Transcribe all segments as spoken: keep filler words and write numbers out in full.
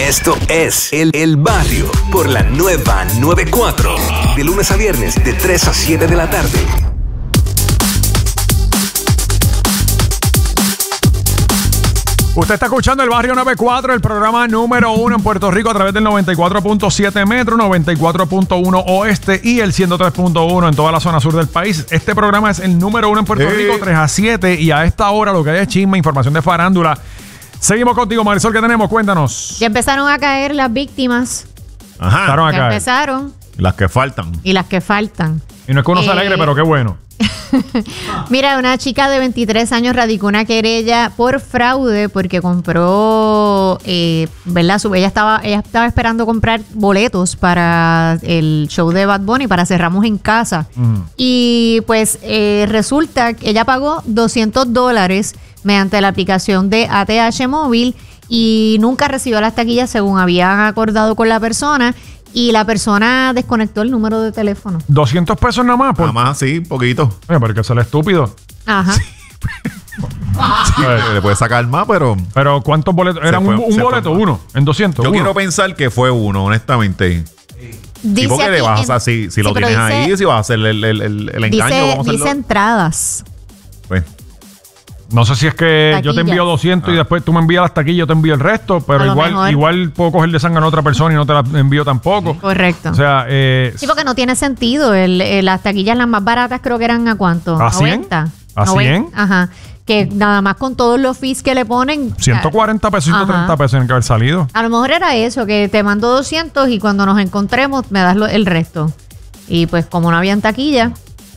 Esto es El, el Barrio por la nueva noventa y cuatro. De lunes a viernes de tres a siete de la tarde. Usted está escuchando El Barrio noventa y cuatro, el programa número uno en Puerto Rico a través del noventa y cuatro punto siete Metro, noventa y cuatro punto uno Oeste y el ciento tres punto uno en toda la zona sur del país. Este programa es el número uno en Puerto Sí. Rico, tres a siete, y a esta hora lo que hay es chisme, información de farándula. Seguimos contigo, Marisol, ¿qué tenemos? Cuéntanos. Ya empezaron a caer las víctimas. Ajá. Empezaron a Ya caer. empezaron. Las que faltan. Y las que faltan. Y no es que uno se Eh, alegre, pero qué bueno. Mira, una chica de veintitrés años radicó una querella por fraude porque compró, eh, ¿verdad? Su- ella estaba, ella estaba esperando comprar boletos para el show de Bad Bunny, para Cerramos en Casa. Mm. Y pues eh, resulta que ella pagó doscientos dólares mediante la aplicación de A T H Móvil y nunca recibió las taquillas según habían acordado con la persona. Y la persona desconectó el número de teléfono. doscientos pesos nada más. Por... Nada más, sí, poquito. Oye, pero que se le estúpido. Ajá. Sí, le puede sacar más, pero Pero ¿cuántos boletos? Era un, fue- un se boleto, fue. uno, en doscientos. yo uno. quiero pensar que fue uno, honestamente. Dice Sí, porque le aquí vas en- a, si, si sí, lo pero tienes dice- ahí, si vas a hacer el, el, el, el engaño, Dice, vamos a hacerlo. dice entradas. Pues, No sé si es que yo te Taquillas. envío doscientos y después tú me envías las taquillas y yo te envío el resto, A pero lo igual mejor. igual puedo coger de sangre a otra persona y no te la envío tampoco. Correcto. O sea, eh, Sí, porque no tiene sentido. El, el- las taquillas las más baratas creo que eran ¿a cuánto? ¿A cien? noventa. ¿A Noven- cien? Ajá. Que nada más con todos los fees que le ponen. ciento cuarenta pesos, Ajá. ciento treinta pesos tienen que haber salido. A lo mejor era eso, que te mando doscientos y cuando nos encontremos me das lo- el resto. Y pues como no habían taquilla,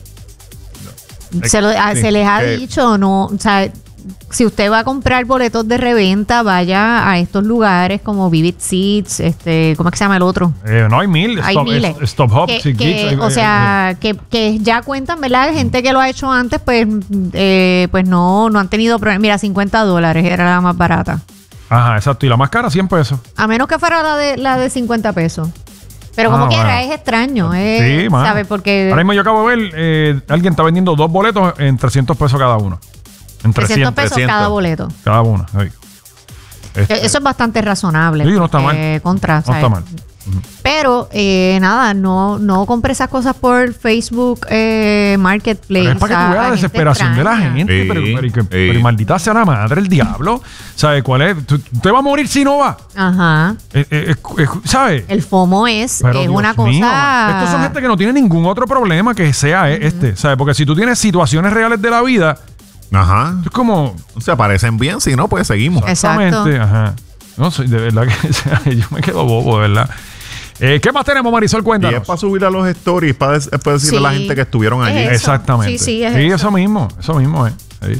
se, lo- a- sí, se les ha que- dicho, no, o sea, si usted va a comprar boletos de reventa, vaya a estos lugares como Vivid Seats, este, ¿cómo es que se llama el otro? Eh, no hay mil. Hay Stop, miles. es- Stop Hop, Que- sí, que, Geeks, eh, o eh, sea, que, que ya cuentan, ¿verdad? Gente que lo ha hecho antes, pues, eh, pues no, no han tenido problemas. Mira, cincuenta dólares era la más barata. Ajá, exacto. Y la más cara, cien pesos. A menos que fuera la de la de cincuenta pesos. Pero como Ah, quiera, bueno. es extraño. Es, Sí, mano. ¿sabes? Porque Ahora mismo yo acabo de ver, eh, alguien está vendiendo dos boletos en trescientos pesos cada uno. En trescientos trescientos pesos trescientos. cada boleto. cada uno. ahí. Este, Eso es bastante razonable. Sí, no está porque mal. Contra, no ¿sabes? está mal. Pero, eh, nada, no, no compre esas cosas por Facebook eh, Marketplace. Pero es para que tú a- veas a la gente desesperación de la extraña. gente. Sí, pero, pero- y que- sí. pero maldita sea la madre, el diablo. ¿Sabes cuál es? ¿Tú, tú te vas a morir si no va? Ajá. Eh, eh, eh, ¿Sabes? El FOMO es, Pero, es Dios una mío, cosa. estos son gente que no tiene ningún otro problema que sea eh, este. ¿Sabes? Porque si tú tienes situaciones reales de la vida, ajá. es como. Se aparecen bien, si no, pues seguimos. Exacto. Exactamente, ajá. No sé, de verdad que o sea, yo me quedo bobo, de verdad. Eh, ¿Qué más tenemos, Marisol? Y es Cuéntanos. para subir a los stories, para, des- para decirle a la Sí. gente que estuvieron allí. Es eso. Exactamente. Sí, sí, es eso. eso. mismo, eso mismo es. Sí.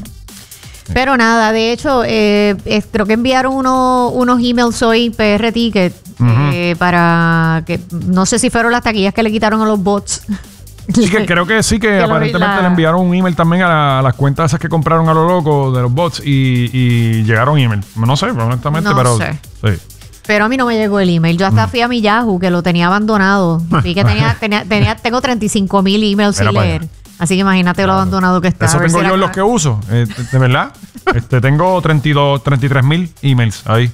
Pero nada, de hecho, eh, eh, creo que enviaron uno- unos emails hoy, P R Ticket, eh, para que no sé si fueron las taquillas que le quitaron a los bots. Sí, que creo que sí, que, Que lo- aparentemente la- le enviaron un email también a, la- a las cuentas esas que compraron a lo loco de los bots y, y llegaron email. No sé, honestamente, No pero. sé. Sí. Pero a mí no me llegó el email. Yo hasta fui a mi Yahoo, que lo tenía abandonado. Vi que tenía, tenía, tenía- tengo treinta y cinco mil emails Mira sin para leer. allá. Así que imagínate lo abandonado que está. Eso A ver tengo si yo era en los acá. que uso, eh, de, de verdad. este, tengo treinta y dos, treinta y tres mil emails ahí.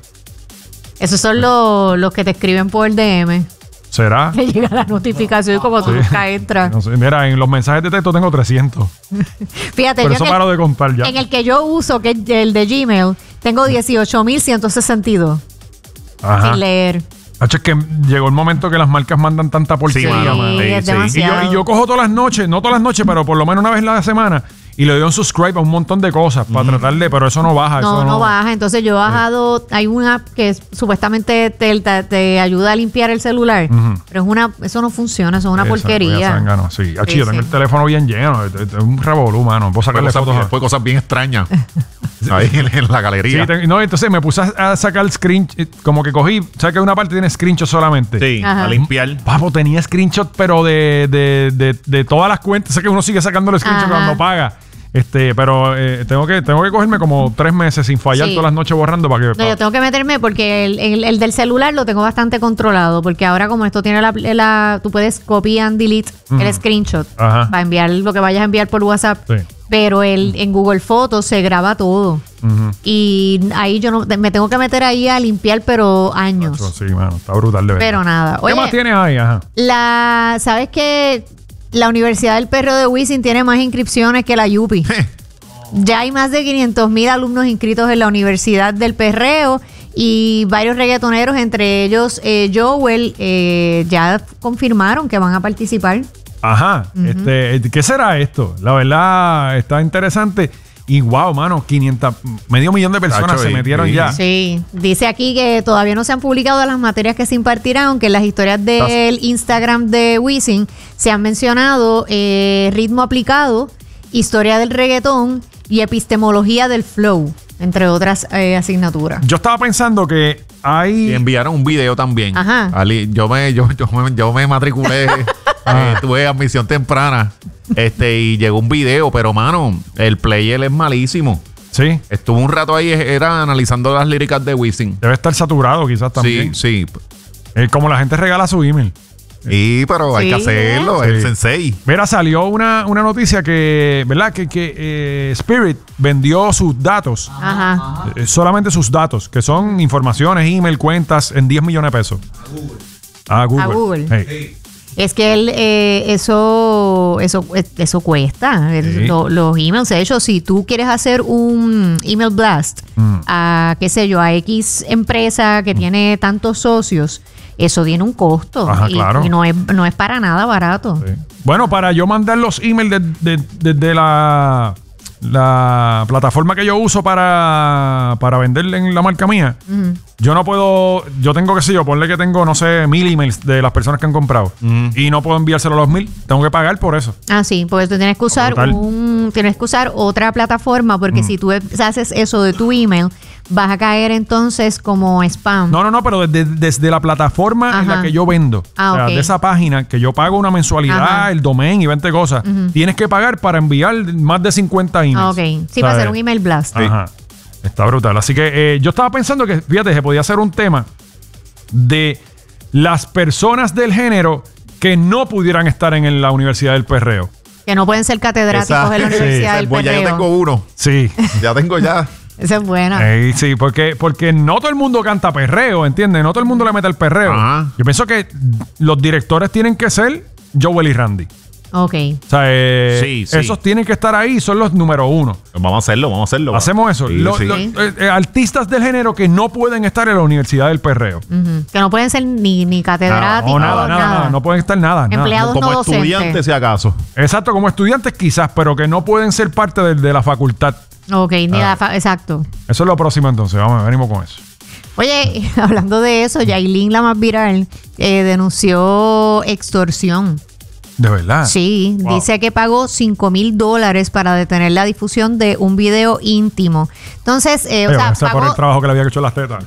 Esos son los, los que te escriben por D M. ¿Será? Te llega la notificación y como tú Sí. nunca entras. No sé, mira, en los mensajes de texto tengo trescientos. Fíjate, Pero yo eso en el- paro de contar ya. en el que yo uso, que es el de Gmail, tengo dieciocho mil ciento sesenta y dos Ajá. sin leer. Hacho, es que llegó el momento que las marcas mandan tanta porquería, mano. mano. Sí, es sí. Y demasiado. yo, y yo cojo todas las noches, no todas las noches, pero por lo menos una vez en la semana, y le doy un subscribe a un montón de cosas para tratar de, pero eso no baja. No, eso no baja. Entonces yo he bajado, hay una app que es- supuestamente te, te, te ayuda a limpiar el celular, Ujú. pero es una, eso no funciona, eso es una Esa, porquería. voy a zángano, sí. Hacho, Sí, yo tengo sí. el teléfono bien lleno, es, es un revolú, mano. Puedo Fue sacarle cosas, fotos. a- fue cosas bien extrañas. Ahí en, en la Sí, galería. te- no, entonces me puse a, a sacar screen, eh, como que cogí, ¿sabes que una parte tiene screenshot solamente? Sí, Ajá. a limpiar. Papo, tenía screenshot, pero de, de, de, de todas las cuentas. Sé que uno sigue sacando el screenshot Ajá. cuando paga. Este, pero eh, tengo que tengo que cogerme como tres meses sin fallar Sí. todas las noches borrando para que. No, yo tengo que meterme porque el, el- el del celular lo tengo bastante controlado, porque ahora como esto tiene la, la- tú puedes copy and delete Ujú. el screenshot Ajá. para enviar lo que vayas a enviar por WhatsApp, Sí. pero el en Google Fotos se graba todo. Ujú. Y ahí yo no me tengo que meter ahí a limpiar, pero años. Macho, sí, mano, está brutal de verdad. Pero nada. ¿Qué Oye, más tienes ahí? Ajá. la, ¿sabes que la Universidad del Perreo de Wisin tiene más inscripciones que la Yupi? Ya hay más de quinientos mil alumnos inscritos en la Universidad del Perreo y varios reggaetoneros, entre ellos eh, Joel, eh, ya confirmaron que van a participar. Ajá. este, ¿Qué será esto? La verdad está interesante. Y wow, mano, quinientos, medio millón de personas Tacho, se y- metieron y- ya. Sí, dice aquí que todavía no se han publicado las materias que se impartirán, aunque en las historias del Instagram de Wisin se han mencionado eh, ritmo aplicado, historia del reggaetón y epistemología del flow, entre otras eh, asignaturas. Yo estaba pensando que Y hay... enviaron un video también. Ajá. Ali, yo me, yo, yo me, yo me matriculé, eh, tuve admisión temprana. Este, y llegó un video, pero mano, el player es malísimo. Sí, Estuvo un rato ahí, era analizando las líricas de Wisin. debe estar saturado quizás también. Sí, sí. Eh, como la gente regala su email. Y, pero hay Sí, que hacerlo, ¿eh? el Sí. sensei. Mira, salió una, una noticia que, ¿verdad? Que, que eh, Spirit vendió sus datos, Ajá. eh, solamente sus datos, que son informaciones, email, cuentas, en diez millones de pesos. A Google. A Google. Hey. Es que él, eh, eso, eso, eso cuesta. Sí. Lo- los emails. De hecho, si tú quieres hacer un email blast Mm. a, qué sé yo, a X empresa que tiene tantos socios, eso tiene un costo. Ajá, y, claro. y no es, no es para nada barato. Sí. Bueno, para yo mandar los emails desde de, de- de la, la plataforma que yo uso para, para vender en la marca mía, Ujú. yo no puedo, yo tengo que sé yo, ponle que tengo, no sé, mil emails de las personas que han comprado y no puedo enviárselo a los mil, tengo que pagar por eso. Ah, sí, porque tú tienes que usar Brutal. un, tienes que usar otra plataforma, porque si tú haces eso de tu email, vas a caer entonces como spam. No, no, no, pero desde, desde la plataforma en la Ajá. que yo vendo, Ah, o sea, ok. de esa página que yo pago una mensualidad, Ajá. el domain y veinte cosas, tienes que pagar para enviar más de cincuenta emails. Ah, ok. Sí, para ¿sabes? hacer un email blast. Ajá. Está brutal. Así que eh, yo estaba pensando que, fíjate, se podía hacer un tema de las personas del género que no pudieran estar en el- la Universidad del Perreo. Que no pueden ser catedráticos Esa- en la Universidad sí, del Pues ya yo Perreo. tengo uno. Sí. Ya tengo ya. Esa es buena. Eh, sí, porque, porque no todo el mundo canta perreo, ¿entiendes? No todo el mundo le mete el perreo. Ajá. Yo pienso que los directores tienen que ser Joel y Randy. Ok. O sea, eh, Sí, sí. esos tienen que estar ahí, son los número uno. Pues vamos a hacerlo, vamos a hacerlo. Hacemos eso. Sí, Lo- sí. lo- eh, eh, artistas del género que no pueden estar en la Universidad del Perreo. Ujú. Que no pueden ser ni, ni catedráticos. No, nada, nada, nada. No pueden estar nada. nada. Empleados Como no docentes. estudiante, si acaso. Exacto, como estudiantes quizás, pero que no pueden ser parte de, de la facultad. Ok, ni Ah. la fa- exacto. Eso es lo próximo entonces. Vamos, venimos con eso. Oye, hablando de eso, Yailin, la más viral, eh, denunció extorsión. De verdad. Sí, Wow. dice que pagó cinco mil dólares para detener la difusión de un video íntimo. Entonces, eh, o Oye, sea, ese por el pagó, trabajo que le había hecho en las tetas.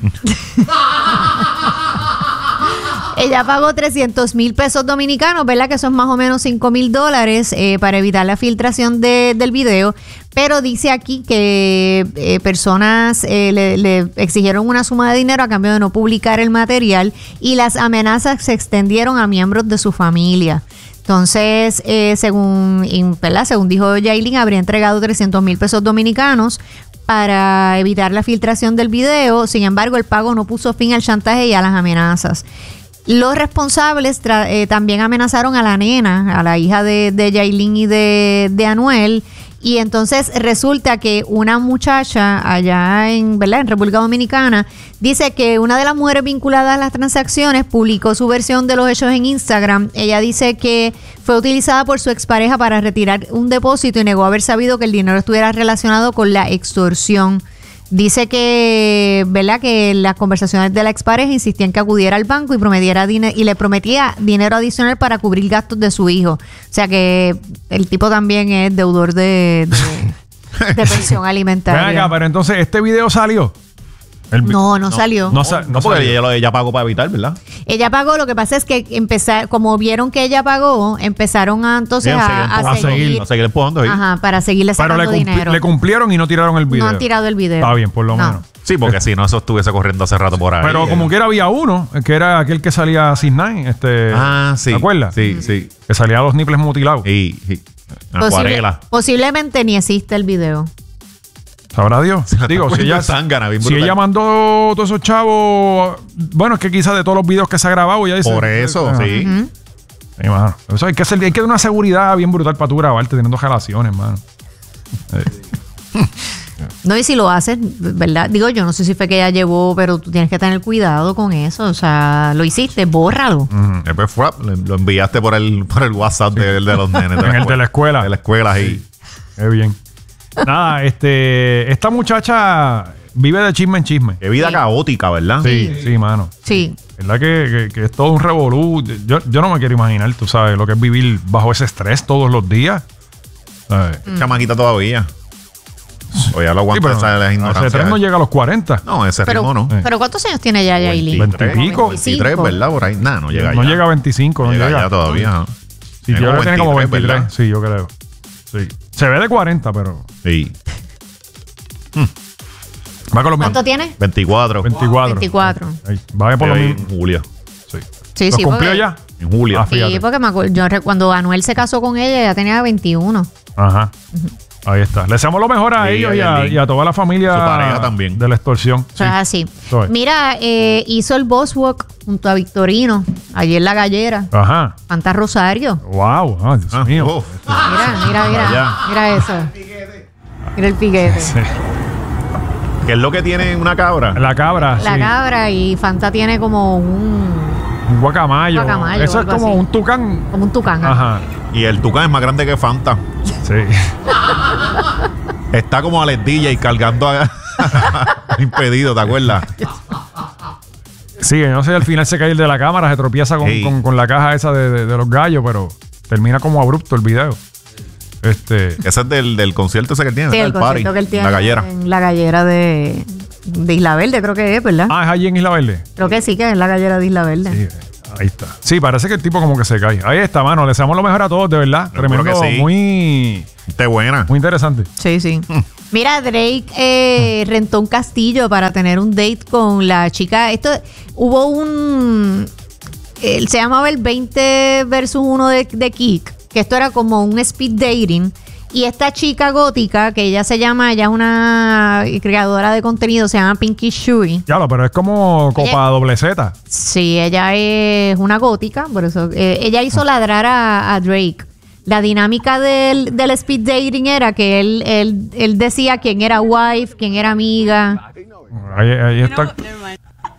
ella pagó trescientos mil pesos dominicanos, ¿verdad? Que son más o menos cinco mil dólares eh, para evitar la filtración de- del video. Pero dice aquí que eh, personas eh, le, le exigieron una suma de dinero a cambio de no publicar el material y las amenazas se extendieron a miembros de su familia. Entonces, eh, según, in- ¿verdad? según dijo Yailin, habría entregado trescientos mil pesos dominicanos para evitar la filtración del video. Sin embargo, el pago no puso fin al chantaje y a las amenazas. Los responsables tra- eh, también amenazaron a la nena, a la hija de, de Yailin y de, de Anuel. Y entonces resulta que una muchacha allá en, ¿verdad? en República Dominicana dice que una de las mujeres vinculadas a las transacciones publicó su versión de los hechos en Instagram. Ella dice que fue utilizada por su expareja para retirar un depósito y negó haber sabido que el dinero estuviera relacionado con la extorsión. Dice que, ¿verdad? Que las conversaciones de la expareja insistían que acudiera al banco y prometiera dine- y le prometía dinero adicional para cubrir gastos de su hijo. O sea que el tipo también es deudor de, de, de pensión Ven alimentaria. acá, pero entonces este video salió. El vi- No, no, salió. No, sa- no No, porque salió. ella, lo- ella pagó para evitar, ¿verdad? Ella pagó, lo que pasa es que empezar, como vieron que ella pagó, empezaron a entonces Sí, a, seguir a empujando, a seguir. seguir, A seguir empujando ahí. ajá, para seguirle Pero sacando le, cumpli- dinero. le cumplieron y no tiraron el video. No han tirado el video. Está bien, por lo No. menos. Sí, porque si no, eso estuviese corriendo hace rato por ahí. Pero como quiera había uno, que era aquel que salía a Six Nine, este, Ah, sí. ¿te acuerdas? Sí, sí. Que salía a los nipples mutilados. Y, y Posible- acuarela. posiblemente ni existe el video. Sabrá Dios. Se la Digo, está si ella, cogiendo zángana, bien si brutal. ella mandó todos esos chavos, bueno, es que quizás de todos los videos que se ha grabado, ya dice. Por eso, Ajá. sí. Ujú. Sí, mano. Eso hay que hacer, hay que dar una seguridad bien brutal para tú grabarte teniendo relaciones, mano. No, y si lo haces, ¿verdad? Digo, yo no sé si fue que ella llevó, pero tú tienes que tener cuidado con eso. O sea, lo hiciste, bórralo. Después fue, lo lo enviaste por el, por el WhatsApp de, de los nenes. De En el de la escuela. De la escuela, ahí. Qué bien. Nada, este, esta muchacha vive de chisme en chisme. Qué vida Sí. caótica, ¿verdad? Sí, sí, mano. Sí. ¿Verdad que, que, que es todo un revolú? Yo, yo no me quiero imaginar, tú sabes, lo que es vivir bajo ese estrés todos los días. ¿Sabes? Chamaquita todavía. O ya lo Sí, aguanta pero esa la ese ignorancia. tren no llega a los cuarenta. No, ese Pero, ritmo no. pero ¿cuántos años tiene ya Yailin? veintitrés. veintipico, veinticinco. veintitrés, ¿verdad? Por ahí. Nah, no llega No ya. llega a veinticinco, no llega llega. ya todavía. ¿no? Sí, Tiene yo creo que tiene como veintitrés, veintitrés. ¿verdad? Sí, yo creo. Sí. Se ve de cuarenta, pero Sí. va con los ¿Cuánto tiene? veinticuatro. veinticuatro. veinticuatro. Ahí, va por lo Ahí mismo. en julio. Sí. Sí, ¿Los sí, cumplió porque- ya? En julio. Ah, Sí, fíjate. porque me acuerdo, yo re- cuando Anuel se casó con ella, ella tenía veintiuno. Ajá. Ahí está. Le deseamos lo mejor a Sí, ellos a y a, Yailin. y a toda la familia Su pareja también. de la extorsión. Eso es así. Eso es. Mira, eh, hizo el Boss Walk junto a Victorino, allí en La Gallera. Ajá. Fanta Rosario. Wow. Ay, Dios Ah, mío. uf. Mira, mira, mira. Allá. Mira eso. Mira el piquete. Sí. ¿Qué es lo que tiene una cabra? La cabra. La sí. cabra y Fanta tiene como un Un guacamayo. Guacamayo, Eso es algo como así. un tucán. como un tucán. Ajá. Y el tucán es más grande que Fanta. Sí. Está como Alex D J cargando a... impedido, ¿te acuerdas? Sí, no sé, al final se cae el de la cámara, se tropieza con, Sí. con- con la caja esa de, de- de los gallos, pero termina como abrupto el video. Este. Ese es del, del concierto ese que tiene, Sí, ¿verdad? el el party. concierto que él tiene La gallera. en La Gallera de, de Isla Verde, creo que es, ¿verdad? Ah, es allí en Isla Verde. Creo que sí, que es la Gallera de Isla Verde. Sí, ahí está. Sí, parece que el tipo como que se cae. Ahí está, mano. Le deseamos lo mejor a todos, de verdad. Seguro Tremendo, que sí. muy, Está buena. muy interesante. Sí, sí. Mira, Drake eh, rentó un castillo para tener un date con la chica. Esto hubo un. Él se llamaba el veinte versus uno de, de Kik, que esto era como un speed dating. Y esta chica gótica, que ella se llama, ella es una creadora de contenido, se llama Pinky Shui. Ya lo, pero es como copa Ella- doble Z. Sí, ella es una gótica, por eso eh, ella hizo ladrar a, a Drake. La dinámica del, del speed dating era que él, él, él decía quién era wife, quién era amiga. Ahí, ahí You know está. what? Never mind.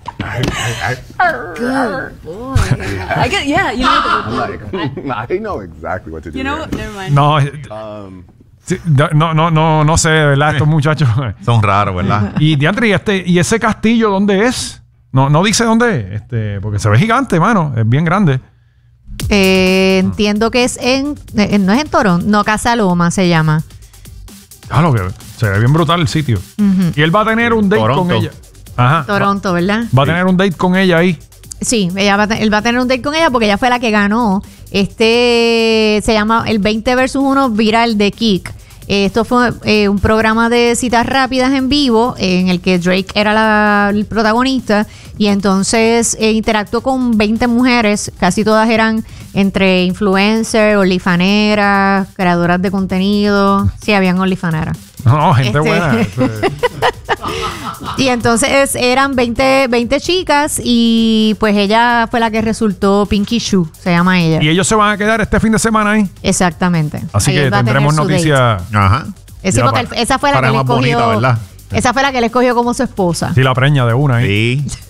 Good boy. I get, yeah, you know, I know exactly what to do. you know, here. never mind. No, eh, Um, sí, no, no, no, no sé, de verdad, estos muchachos. Son raros, ¿verdad? Y Diandre, ¿y, este, ¿y ese castillo dónde es? No, no dice dónde es, este, porque se ve gigante, mano. Es bien grande. Eh, entiendo que es en, eh, no es en Toronto, no, Casa Loma se llama. Ah, lo que se ve bien brutal el sitio. Y él va a tener un date Toronto. con ella. Ajá. Toronto, ¿verdad? Va a tener un date con ella ahí. Sí, ella va a te- él va a tener un date con ella porque ella fue la que ganó. Este se llama el veinte versus uno viral de Kik. Eh, Esto fue eh, un programa de citas rápidas en vivo eh, en el que Drake era la- el protagonista y entonces eh, interactuó con veinte mujeres, casi todas eran entre influencers, olifaneras, creadoras de contenido. Sí, habían olifaneras. No, no, gente Este- buena. Este, Y entonces eran veinte, veinte chicas y pues ella fue la que resultó Pinky Shoe, se llama ella. y ellos se van a quedar este fin de semana ahí. Exactamente. Así Ahí que él va a tener tendremos su date. noticias. Ajá. Eh, sí, Ya porque pa- él- esa fue la para que le más bonita, escogió. ¿verdad? Esa fue la que le escogió como su esposa. Sí, la preña de una ahí. Sí.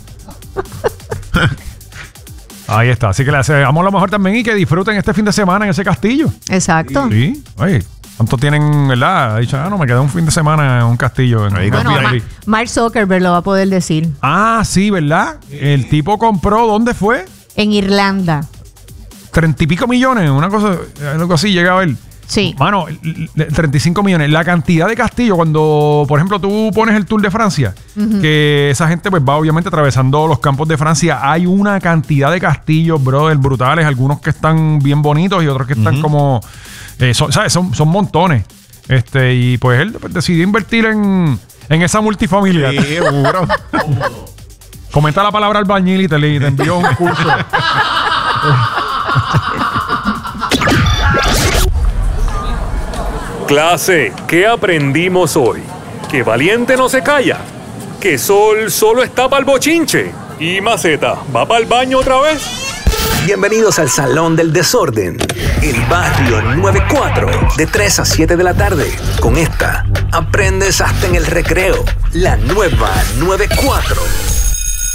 Ahí está. Así que le deseamos lo mejor también y que disfruten este fin de semana en ese castillo. Exacto. Sí. Oye, ¿cuántos tienen, verdad? Ha dicho, ah, no, me quedé un fin de semana en un castillo. En Ahí un con Bueno, Airbnb. Ma- Mark Zuckerberg lo va a poder decir. Ah, sí, ¿verdad? El tipo compró, ¿dónde fue? En Irlanda. Treinta y pico millones, una cosa, algo así, llega a ver. Sí. Mano, l- l- treinta y cinco millones. La cantidad de castillos, cuando, por ejemplo, tú pones el Tour de Francia, que esa gente pues va obviamente atravesando los campos de Francia, hay una cantidad de castillos, brother, brutales, algunos que están bien bonitos y otros que están como, eh, son, ¿sabes? Son, son montones. Este, y pues él pues, decidió invertir en, en esa multifamiliar. Sí, seguro. Comenta la palabra albañil y te, le- te envió un curso. Clase, ¿qué aprendimos hoy? que Valiente no se calla, que Sol solo está para el bochinche y Maceta va para el baño otra vez. Bienvenidos al Salón del Desorden, el Barrio noventa y cuatro, de tres a siete de la tarde. Con esta, aprendes hasta en el recreo. La nueva noventa y cuatro.